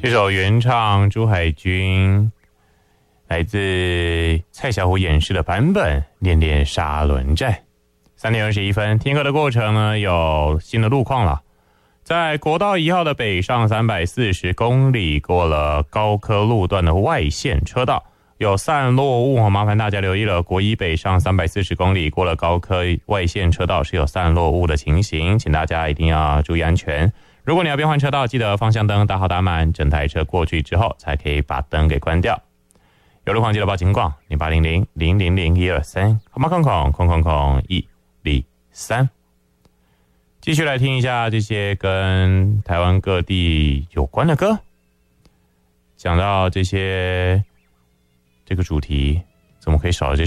这首原唱朱海军，来自蔡小虎演示的版本《恋恋沙轮战》。3点21分，听歌的过程呢有新的路况了。在国道1号的北上340公里，过了高科路段的外线车道有散落物，麻烦大家留意了。国1北上340公里，过了高科外线车道是有散落物的情形，请大家一定要注意安全。如果你要变换车道，记得方向灯打好打满，整台车过去之后才可以把灯给关掉。有路况记得报警广0800000123，号码123。继续来听一下这些跟台湾各地有关的歌。讲到这个主题，怎么可以少了这